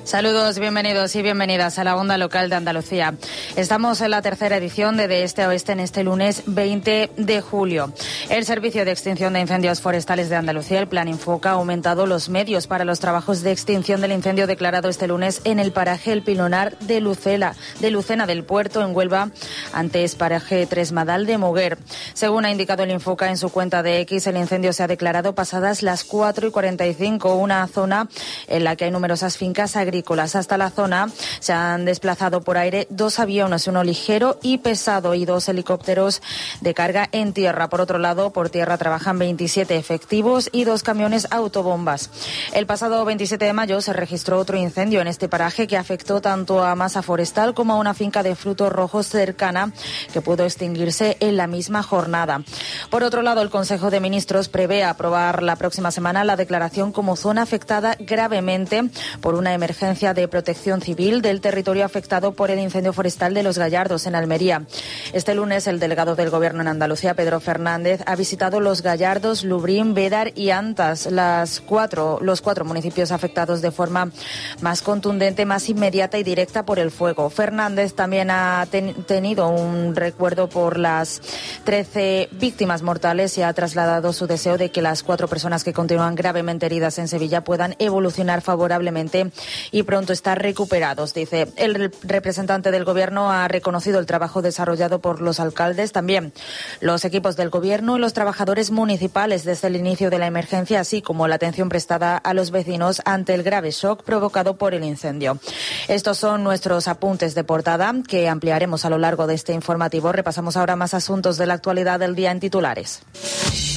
Saludos, bienvenidos y bienvenidas a la Onda Local de Andalucía. Estamos en la tercera edición de Este a Oeste en este lunes 20 de julio. El Servicio de Extinción de Incendios Forestales de Andalucía, el Plan Infoca, ha aumentado los medios para los trabajos de extinción del incendio declarado este lunes en el paraje El Pilonar de Lucena del Puerto, en Huelva, antes paraje Tresmadal de Moguer. Según ha indicado el Infoca en su cuenta de X, el incendio se ha declarado pasadas las 4:45, una zona en la que hay numerosas fincas agrícolas. Hasta la zona se han desplazado por aire 2 aviones, uno ligero y pesado, y 2 helicópteros de carga en tierra. Por otro lado, por tierra trabajan 27 efectivos y 2 camiones autobombas. El pasado 27 de mayo se registró otro incendio en este paraje que afectó tanto a masa forestal como a una finca de frutos rojos cercana, que pudo extinguirse en la misma jornada. Por otro lado, el Consejo de Ministros prevé aprobar la próxima semana la declaración como zona afectada gravemente por una emergencia de protección civil del territorio afectado por el incendio forestal de Los Gallardos, en Almería. Este lunes, el delegado del Gobierno en Andalucía, Pedro Fernández, ha visitado Los Gallardos, Lubrín, Bédar y Antas, los cuatro municipios afectados de forma más contundente, más inmediata y directa por el fuego. Fernández también ha tenido un recuerdo por las 13 víctimas mortales y ha trasladado su deseo de que las 4 personas que continúan gravemente heridas en Sevilla puedan evolucionar favorablemente y pronto estar recuperados, dice. El representante del Gobierno ha reconocido el trabajo desarrollado por los alcaldes, también los equipos del Gobierno y los trabajadores municipales desde el inicio de la emergencia, así como la atención prestada a los vecinos ante el grave shock provocado por el incendio. Estos son nuestros apuntes de portada que ampliaremos a lo largo de este informativo. Repasamos ahora más asuntos de la actualidad del día en titulares.